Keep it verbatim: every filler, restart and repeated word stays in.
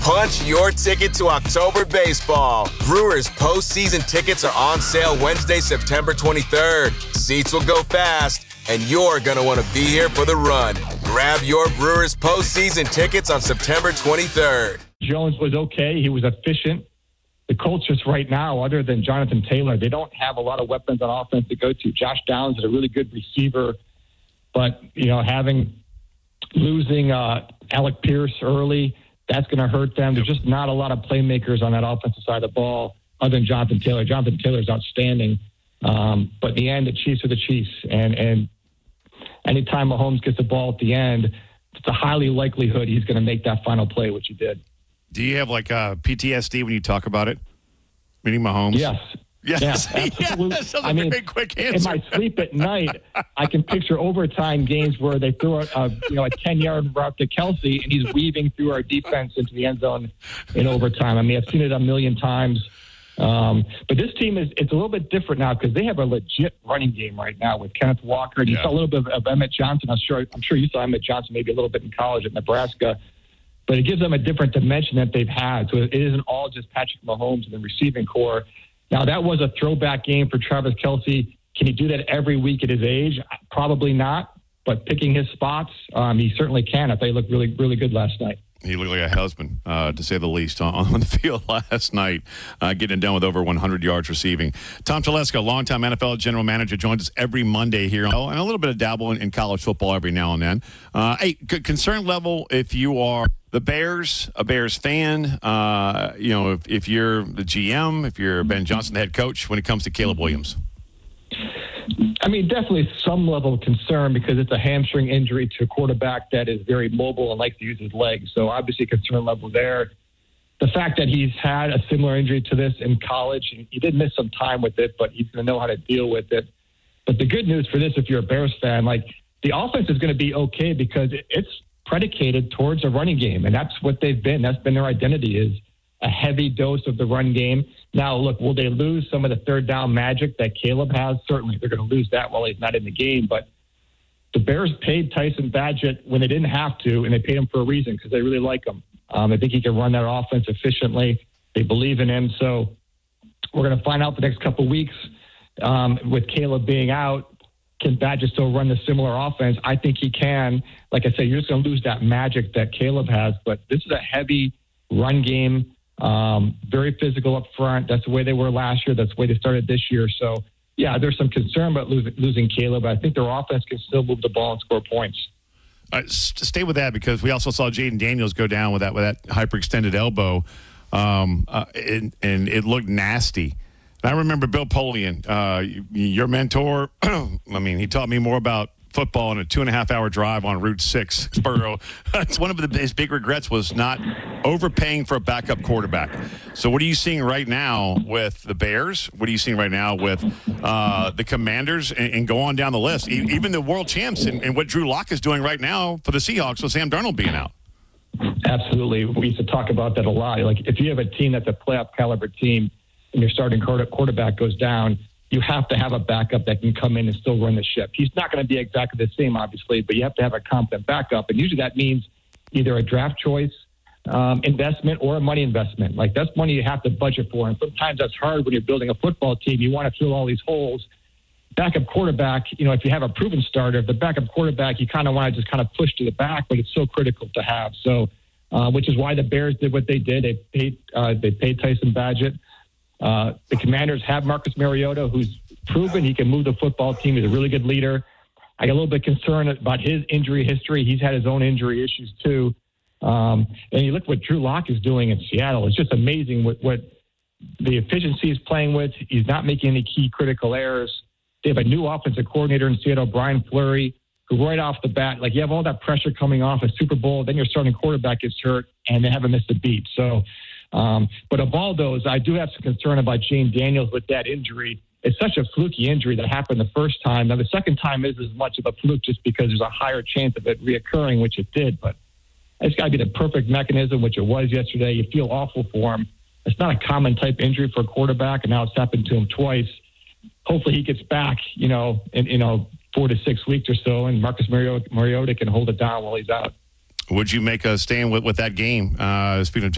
Punch your ticket to October baseball. Brewers postseason tickets are on sale Wednesday, September twenty-third. Seats will go fast, and you're going to want to be here for the run. Grab your Brewers postseason tickets on September twenty-third. Jones was okay. He was efficient. The Colts just right now, other than Jonathan Taylor, they don't have a lot of weapons on offense to go to. Josh Downs is a really good receiver, but, you know, having losing uh, Alec Pierce early, that's going to hurt them. There's just not a lot of playmakers on that offensive side of the ball other than Jonathan Taylor. Jonathan Taylor is outstanding. Um, but in the end, the Chiefs are the Chiefs. And, and anytime Mahomes gets the ball at the end, it's a highly likelihood he's going to make that final play, which he did. Do you have like uh, P T S D when you talk about it? Meaning Mahomes? Yes. Yes. Yeah, absolutely. Yes, that was I a mean, very quick answer. In my sleep at night, I can picture overtime games where they throw a, a you know a ten-yard route to Kelsey, and he's weaving through our defense into the end zone in overtime. I mean, I've seen it a million times. Um, but this team is it's a little bit different now because they have a legit running game right now with Kenneth Walker. And you yeah. saw a little bit of, of Emmett Johnson. I'm sure I'm sure you saw Emmett Johnson maybe a little bit in college at Nebraska. But it gives them a different dimension that they've had. So it isn't all just Patrick Mahomes and the receiving core. Now, that was a throwback game for Travis Kelce. Can he do that every week at his age? Probably not. But picking his spots, um, he certainly can. I thought he looked really, really good last night. He looked like a husband, uh, to say the least, on, on the field last night, uh, getting it done with over one hundred yards receiving. Tom Telesco, longtime N F L general manager, joins us every Monday here, and a little bit of dabble in, in college football every now and then. Uh, hey, concern level, if you are the Bears, a Bears fan, uh, you know, if, if you're the G M, if you're Ben Johnson, the head coach, when it comes to Caleb Williams? I mean, definitely some level of concern because it's a hamstring injury to a quarterback that is very mobile and likes to use his legs. So obviously concern level there. The fact that he's had a similar injury to this in college, he did miss some time with it, but he's going to know how to deal with it. But the good news for this, if you're a Bears fan, like the offense is going to be okay because it's predicated towards a running game. And that's what they've been. That's been their identity, is a heavy dose of the run game. Now, look, will they lose some of the third down magic that Caleb has? Certainly, they're going to lose that while he's not in the game. But the Bears paid Tyson Bagent when they didn't have to, and they paid him for a reason because they really like him. Um, I think he can run that offense efficiently. They believe in him. So we're going to find out the next couple of weeks um, with Caleb being out. Can Bagent still run the similar offense? I think he can. Like I said, you're just going to lose that magic that Caleb has. But this is a heavy run game. Um, very physical up front. That's the way they were last year. That's the way they started this year. So, yeah, there's some concern about losing, losing Caleb. But I think their offense can still move the ball and score points. Uh, stay with that because we also saw Jaden Daniels go down with that with that hyperextended elbow, um, uh, and, and it looked nasty. And I remember Bill Polian, uh, your mentor. I mean, he taught me more about football in a two and a half hour drive on Route six. Spurrow. That's one of the, his big regrets was not overpaying for a backup quarterback. So what are you seeing right now with the Bears? What are you seeing right now with uh, the Commanders? And, and go on down the list. E- even the world champs and, and what Drew Lock is doing right now for the Seahawks with Sam Darnold being out. Absolutely. We used to talk about that a lot. Like if you have a team that's a playoff caliber team and your starting quarterback goes down, you have to have a backup that can come in and still run the ship. He's not going to be exactly the same, obviously, but you have to have a competent backup. And usually that means either a draft choice um, investment or a money investment. Like that's money you have to budget for. And sometimes that's hard when you're building a football team. You want to fill all these holes. Backup quarterback, you know, if you have a proven starter, if the backup quarterback, you kind of want to just kind of push to the back, but it's so critical to have. So, uh, which is why the Bears did what they did. They paid, uh, they paid Tyson Bagent. Uh, the Commanders have Marcus Mariota, who's proven he can move the football team. He's a really good leader. I get a little bit concerned about his injury history. He's had his own injury issues, too. Um, and you look what Drew Lock is doing in Seattle. It's just amazing what, what the efficiency he's playing with. He's not making any key critical errors. They have a new offensive coordinator in Seattle, Brian Fleury, who right off the bat, like you have all that pressure coming off a Super Bowl, then your starting quarterback gets hurt, and they haven't missed a beat. So, Um, but of all those, I do have some concern about Jaden Daniels with that injury. It's such a fluky injury that happened the first time. Now, the second time is as much of a fluke just because there's a higher chance of it reoccurring, which it did. But it's got to be the perfect mechanism, which it was yesterday. You feel awful for him. It's not a common type injury for a quarterback, and now it's happened to him twice. Hopefully he gets back, you know, in, you know, four to six weeks or so, and Marcus Mariota, Mariota can hold it down while he's out. Would you make a stand with, with that game? Uh, speaking of